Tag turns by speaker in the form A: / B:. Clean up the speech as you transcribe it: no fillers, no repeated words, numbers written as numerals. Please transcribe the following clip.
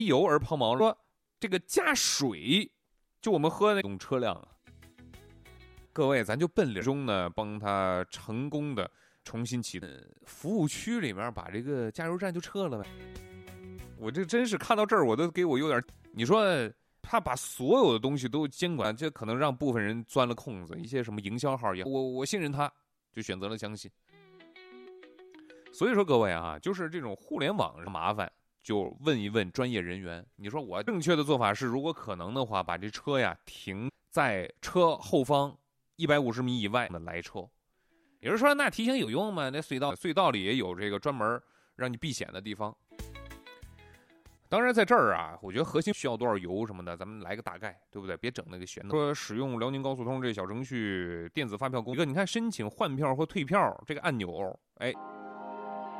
A: 油而抛锚，说这个加水，就我们喝那种车辆啊。各位，咱就奔着中呢，帮他成功的重新启动服务区里面，把这个加油站就撤了呗。我这真是看到这儿，我都给我有点，你说他把所有的东西都监管，这可能让部分人钻了空子，一些什么营销号也，我信任他，就选择了相信。所以说各位啊，就是这种互联网上麻烦，就问一问专业人员。你说我正确的做法是，如果可能的话，把这车呀停在车后方150米以外的来车。有人说那提醒有用吗？那隧道里也有这个专门让你避险的地方。当然在这儿啊，我觉得核心需要多少油什么的，咱们来个大概，对不对？别整那个悬的。说使用辽宁高速通这小程序电子发票工具，你看申请换票或退票这个按钮，哎。